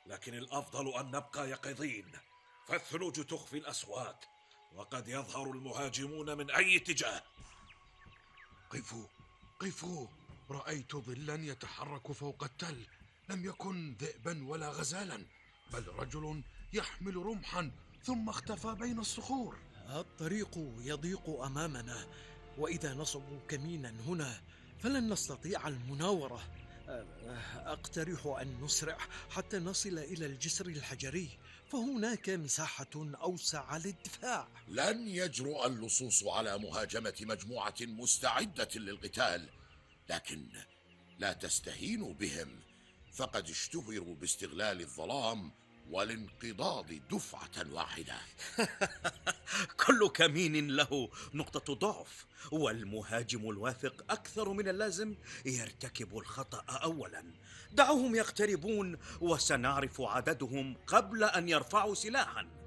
لكن الأفضل أن نبقى يقظين، فالثلوج تخفي الأصوات، وقد يظهر المهاجمون من أي اتجاه. قفوا قفوا، رأيت ظلا يتحرك فوق التل، لم يكن ذئبا ولا غزالا، بل رجل يحمل رمحا ثم اختفى بين الصخور. الطريق يضيق أمامنا، وإذا نصبوا كمينا هنا فلن نستطيع المناورة. أقترح أن نسرع حتى نصل إلى الجسر الحجري، فهناك مساحة أوسع للدفاع. لن يجرؤ اللصوص على مهاجمة مجموعة مستعدة للقتال، لكن لا تستهينوا بهم، فقد اشتهروا باستغلال الظلام والانقضاض دفعة واحدة. كل كمين له نقطة ضعف، والمهاجم الواثق أكثر من اللازم يرتكب الخطأ أولا. دعوهم يقتربون وسنعرف عددهم قبل أن يرفعوا سلاحا.